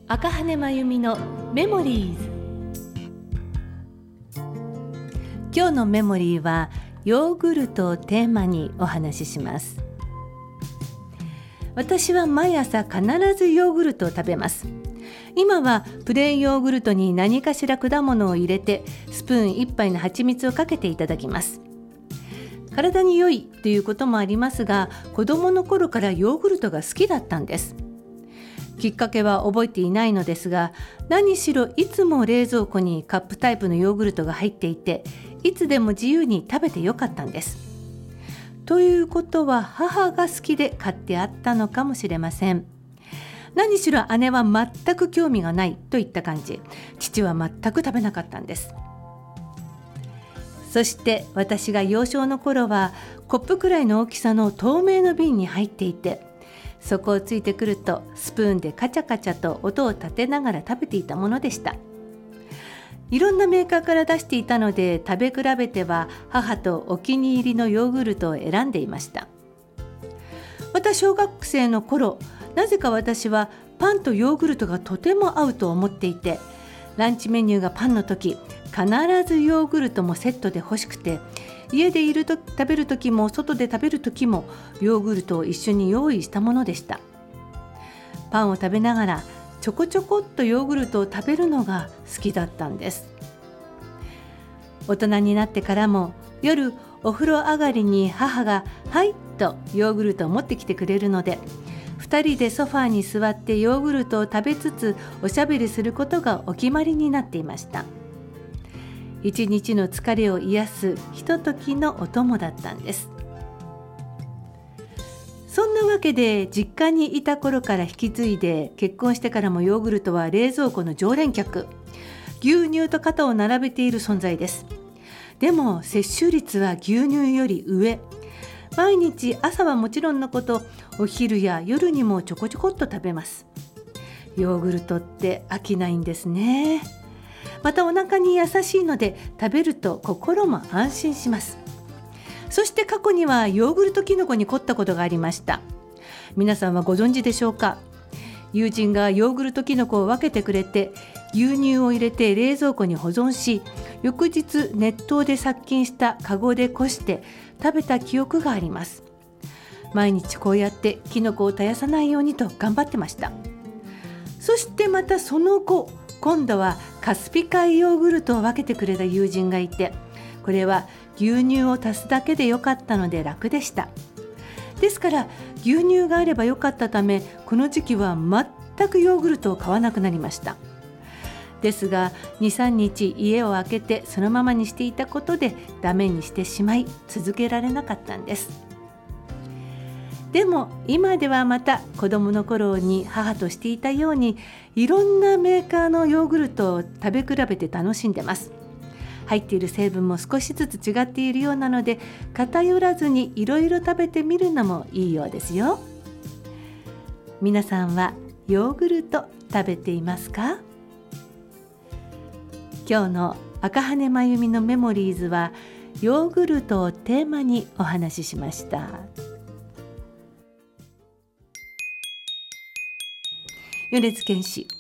赤羽真由美のメモリーズ。今日のメモリーはヨーグルトをテーマにお話しします。私は毎朝必ずヨーグルトを食べます。今はプレーンヨーグルトに何かしら果物を入れてスプーン1杯の蜂蜜をかけていただきます。体に良いということもありますが、子供の頃からヨーグルトが好きだったんです。きっかけは覚えていないのですが、何しろいつも冷蔵庫にカップタイプのヨーグルトが入っていて、いつでも自由に食べてよかったんです。ということは母が好きで買ってあったのかもしれません。何しろ姉は全く興味がないといった感じ、父は全く食べなかったんです。そして私が幼少の頃はコップくらいの大きさの透明の瓶に入っていて、そこをついてくるとスプーンでカチャカチャと音を立てながら食べていたものでした。いろんなメーカーから出していたので、食べ比べては母とお気に入りのヨーグルトを選んでいました。また小学生の頃、なぜか私はパンとヨーグルトがとても合うと思っていて、ランチメニューがパンの時、必ずヨーグルトもセットで欲しくて、家で食べる時も外で食べる時もヨーグルトを一緒に用意したものでした。パンを食べながらちょこちょこっとヨーグルトを食べるのが好きだったんです。大人になってからも夜お風呂上がりに母がはいとヨーグルトを持ってきてくれるので、2人でソファーに座ってヨーグルトを食べつつおしゃべりすることがお決まりになっていました。一日の疲れを癒すひとときのお供だったんです。そんなわけで実家にいた頃から引き継いで、結婚してからもヨーグルトは冷蔵庫の常連客、牛乳と肩を並べている存在です。でも摂取率は牛乳より上。毎日朝はもちろんのこと、お昼や夜にもちょこちょこっと食べます。ヨーグルトって飽きないんですね。またお腹に優しいので食べると心も安心します。そして過去にはヨーグルトキノコに凝ったことがありました。皆さんはご存知でしょうか。友人がヨーグルトキノコを分けてくれて、牛乳を入れて冷蔵庫に保存し、翌日熱湯で殺菌したカゴでこして食べた記憶があります。毎日こうやってキノコを絶やさないようにと頑張ってました。そしてまたその後、今度はカスピ海ヨーグルトを分けてくれた友人がいて、これは牛乳を足すだけでよかったので楽でした。ですから牛乳があればよかったため、この時期は全くヨーグルトを買わなくなりました。ですが 2,3 日家を空けてそのままにしていたことでダメにしてしまい、続けられなかったんです。でも今ではまた子供の頃に母としていたように、いろんなメーカーのヨーグルトを食べ比べて楽しんでます。入っている成分も少しずつ違っているようなので、偏らずにいろいろ食べてみるのもいいようですよ。皆さんはヨーグルト食べていますか？今日の赤羽真由美のメモリーズはヨーグルトをテーマにお話ししました。米津玄師。